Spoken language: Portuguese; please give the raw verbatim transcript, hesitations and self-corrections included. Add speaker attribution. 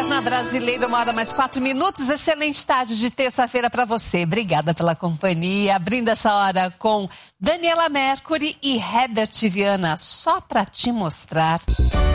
Speaker 1: na Brasileira, uma hora mais quatro minutos. Excelente tarde de terça-feira para você. Obrigada pela companhia. Abrindo essa hora com Daniela Mercury e Herbert Viana, só para te mostrar.